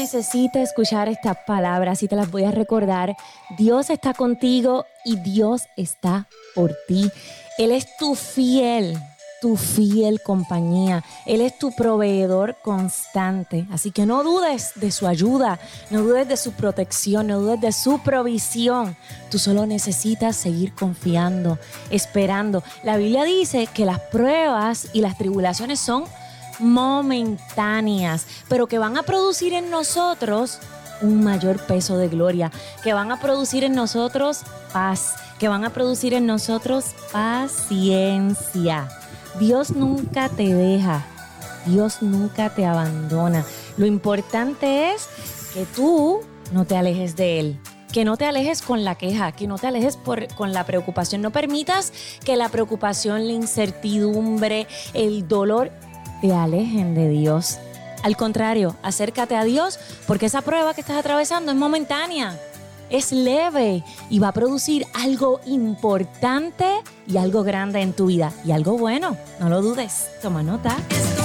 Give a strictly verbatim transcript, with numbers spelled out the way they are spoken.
necesita escuchar estas palabras y te las voy a recordar. Dios está contigo y Dios está por ti. Él es tu fiel, tu fiel compañía. Él es tu proveedor constante. Así que no dudes de su ayuda, no dudes de su protección, no dudes de su provisión. Tú solo necesitas seguir confiando, esperando. La Biblia dice que las pruebas y las tribulaciones son momentáneas, pero que van a producir en nosotros un mayor peso de gloria, que van a producir en nosotros paz, que van a producir en nosotros paciencia. Dios nunca te deja, Dios nunca te abandona. Lo importante es que tú no te alejes de Él, que no te alejes con la queja, que no te alejes por, con la preocupación. No permitas que la preocupación, la incertidumbre, el dolor te alejen de Dios. Al contrario, acércate a Dios porque esa prueba que estás atravesando es momentánea, es leve y va a producir algo importante y algo grande en tu vida y algo bueno. No lo dudes. Toma nota.